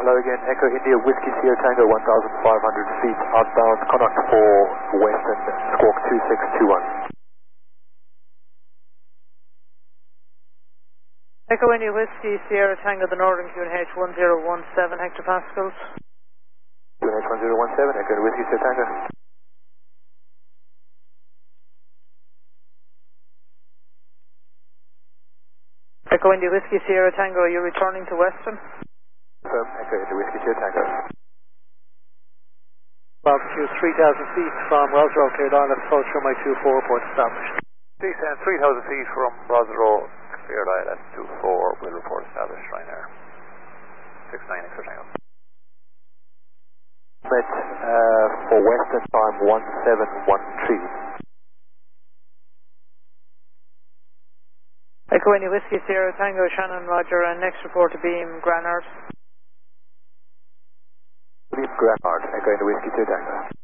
hello again. Echo India Whiskey Sierra Tango 1,500 feet outbound Connaught for Western Squawk 2621. Echo India Whiskey Sierra Tango, the Northern QNH 1017 hectopascals. QNH 1017, Echo India Whiskey Sierra Tango. Echo India Whiskey Sierra Tango, are you returning to Western? Confirm, Echo India Whiskey Sierra Tango. Altitude 3,000 feet from Rosero, Carolina, approach runway 24, report established. Descend 3,000 feet from Rosero, cleared ILS 24, will report established, Ryanair 69 Extra Tango. Met for Western time 1713. Echo India Whiskey Sierra Tango, Shannon Roger, and next report to beam Granard. Beam Granard, Echo India Whiskey Sierra Tango.